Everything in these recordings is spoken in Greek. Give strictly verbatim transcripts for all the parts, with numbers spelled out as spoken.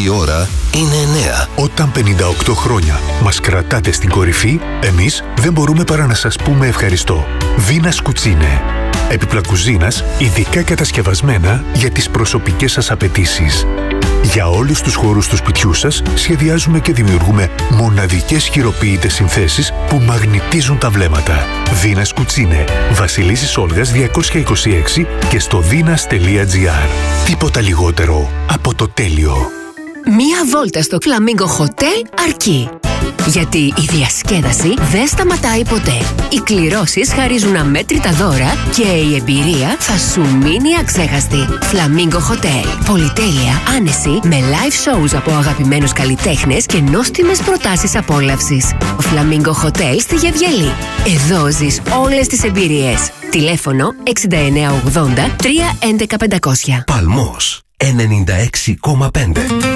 η ώρα είναι εννέα. Όταν πενήντα οκτώ χρόνια μας κρατάτε στην κορυφή, εμείς δεν μπορούμε παρά να σας πούμε ευχαριστώ. Βίνας Κουτσίνε. Έπιπλα κουζίνας, ειδικά κατασκευασμένα για τις προσωπικές σας απαιτήσεις. Για όλους τους χώρους του σπιτιού σας σχεδιάζουμε και δημιουργούμε μοναδικές χειροποίητες συνθέσεις που μαγνητίζουν τα βλέμματα. Βίνας Κουτσίνε. Βασιλίσσης Όλγας διακόσια είκοσι έξι και στο δίνας τελεία τζι άρ. Τίποτα λιγότερο από το τέλειο. Μία βόλτα στο Flamingo Hotel αρκεί. Γιατί η διασκέδαση δεν σταματάει ποτέ. Οι κληρώσεις χαρίζουν αμέτρητα δώρα και η εμπειρία θα σου μείνει αξέχαστη. Flamingo Hotel. Πολυτέλεια, άνεση, με live shows από αγαπημένους καλλιτέχνες και νόστιμες προτάσεις απόλαυσης. Flamingo Hotel στη Γευγελή. Εδώ ζεις όλες τις εμπειρίες. Τηλέφωνο εξήντα εννέα ογδόντα τρία έντεκα πεντακόσια. Παλμός ενενήντα έξι κόμμα πέντε.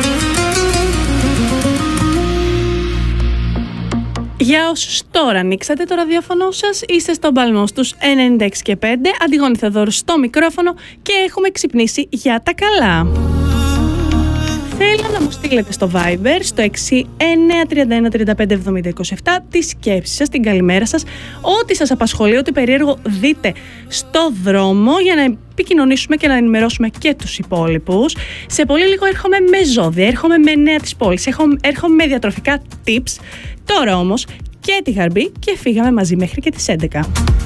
Για όσους τώρα ανοίξατε το ραδιόφωνο σας, είστε στον Παλμό στους ενενήντα έξι και πέντε, Αντιγόνη Θεοδόρου στο μικρόφωνο και έχουμε ξυπνήσει για τα καλά. Θέλω να μου στείλετε στο Viber στο έξι εννέα τρία ένα τρία πέντε εβδομήντα είκοσι επτά τη σκέψη σας, την καλημέρα σας, ό,τι σας απασχολεί, ό,τι περίεργο δείτε στο δρόμο για να επικοινωνήσουμε και να ενημερώσουμε και τους υπόλοιπους. Σε πολύ λίγο έρχομαι με ζώδια, έρχομαι με νέα της πόλης, έρχομαι με διατροφικά tips. Τώρα όμως και τη Γαρμπή και φύγαμε μαζί μέχρι και τις έντεκα.